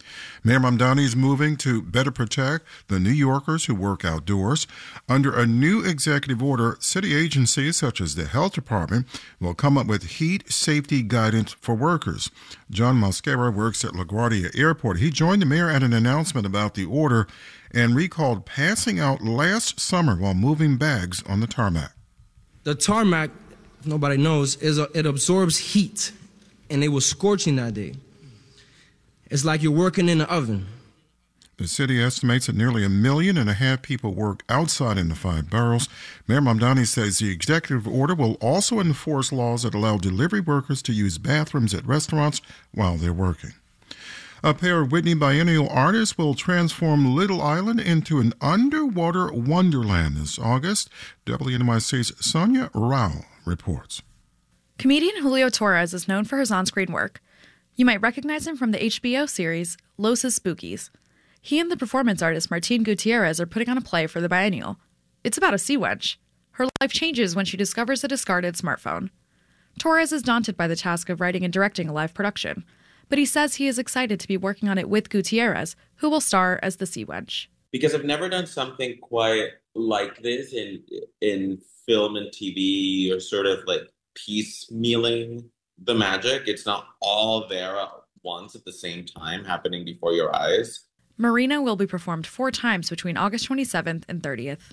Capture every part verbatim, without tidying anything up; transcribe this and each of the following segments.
Mayor Mamdani is moving to better protect the New Yorkers who work outdoors. Under a new executive order, city agencies such as the Health Department will come up with heat safety guidance for workers. John Mosquera works at LaGuardia Airport. He joined the mayor at an announcement about the order and recalled passing out last summer while moving bags on the tarmac. The tarmac, if nobody knows, is a, it absorbs heat, and it was scorching that day. It's like you're working in an oven. The city estimates that nearly a million and a half people work outside in the five boroughs. Mayor Mamdani says the executive order will also enforce laws that allow delivery workers to use bathrooms at restaurants while they're working. A pair of Whitney Biennial artists will transform Little Island into an underwater wonderland this August. W N Y C's Sonia Rao reports. Comedian Julio Torres is known for his on-screen work. You might recognize him from the H B O series Los's Spookies. He and the performance artist Martine Gutierrez are putting on a play for the Biennial. It's about a sea wench. Her life changes when she discovers a discarded smartphone. Torres is daunted by the task of writing and directing a live production, but he says he is excited to be working on it with Gutierrez, who will star as the sea wench. Because I've never done something quite like this in in film and T V, or sort of like piecemealing the magic. It's not all there at once at the same time happening before your eyes. Marina will be performed four times between August twenty-seventh and thirtieth.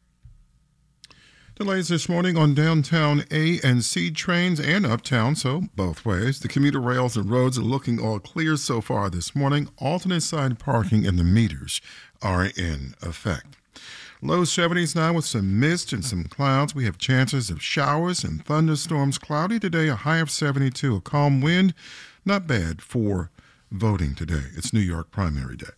Delays this morning on downtown A and C trains and uptown, so both ways. The commuter rails and roads are looking all clear so far this morning. Alternate side parking and the meters are in effect. Low seventies now with some mist and some clouds. We have chances of showers and thunderstorms. Cloudy today, a high of seventy-two. A calm wind, not bad for voting today. It's New York primary day.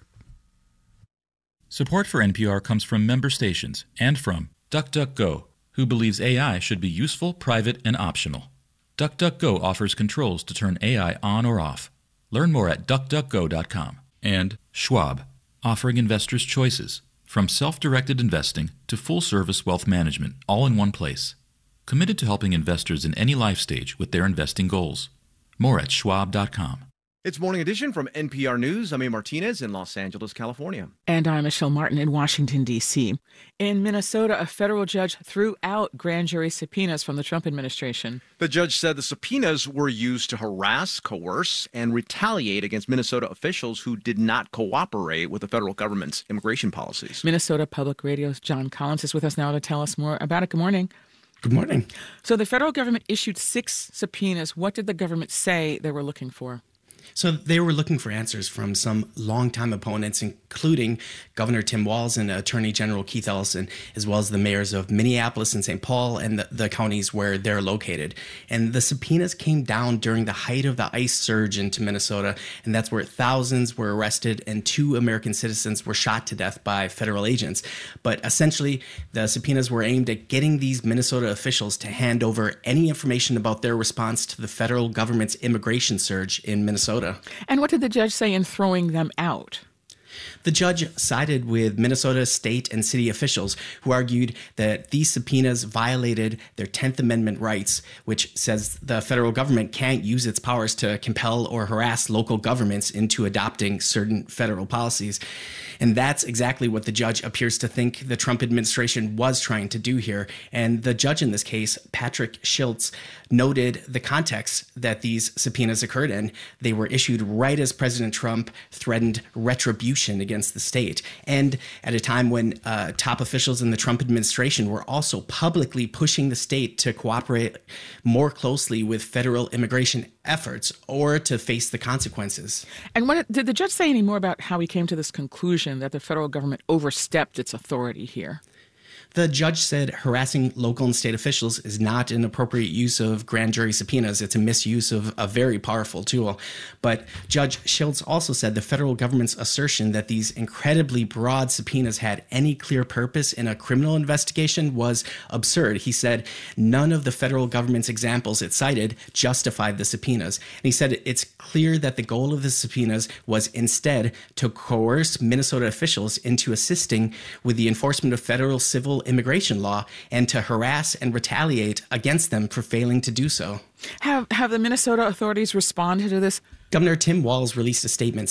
Support for N P R comes from member stations and from DuckDuckGo, who believes A I should be useful, private, and optional. DuckDuckGo offers controls to turn A I on or off. Learn more at duck duck go dot com. And Schwab, offering investors choices, from self-directed investing to full-service wealth management, all in one place. Committed to helping investors in any life stage with their investing goals. More at schwab dot com. It's Morning Edition from N P R News. I'm A. Martinez in Los Angeles, California. And I'm Michelle Martin in Washington, D C. In Minnesota, a federal judge threw out grand jury subpoenas from the Trump administration. The judge said the subpoenas were used to harass, coerce, and retaliate against Minnesota officials who did not cooperate with the federal government's immigration policies. Minnesota Public Radio's John Collins is with us now to tell us more about it. Good morning. Good morning. So the federal government issued six subpoenas. What did the government say they were looking for? So they were looking for answers from some longtime opponents, including Governor Tim Walz and Attorney General Keith Ellison, as well as the mayors of Minneapolis and Saint Paul and the, the counties where they're located. And the subpoenas came down during the height of the ICE surge into Minnesota, and that's where thousands were arrested and two American citizens were shot to death by federal agents. But essentially, the subpoenas were aimed at getting these Minnesota officials to hand over any information about their response to the federal government's immigration surge in Minnesota. And what did the judge say in throwing them out? The judge sided with Minnesota state and city officials who argued that these subpoenas violated their tenth Amendment rights, which says the federal government can't use its powers to compel or harass local governments into adopting certain federal policies. And that's exactly what the judge appears to think the Trump administration was trying to do here. And the judge in this case, Patrick Schiltz, noted the context that these subpoenas occurred in. They were issued right as President Trump threatened retribution against the state, and at a time when uh, top officials in the Trump administration were also publicly pushing the state to cooperate more closely with federal immigration efforts or to face the consequences. And what did the judge say any more about how he came to this conclusion that the federal government overstepped its authority here? The judge said harassing local and state officials is not an appropriate use of grand jury subpoenas. It's a misuse of a very powerful tool. But Judge Schiltz also said the federal government's assertion that these incredibly broad subpoenas had any clear purpose in a criminal investigation was absurd. He said none of the federal government's examples it cited justified the subpoenas. And he said it's clear that the goal of the subpoenas was instead to coerce Minnesota officials into assisting with the enforcement of federal civil immigration law and to harass and retaliate against them for failing to do so. Have have the Minnesota authorities responded to this? Governor Tim Walz released a statement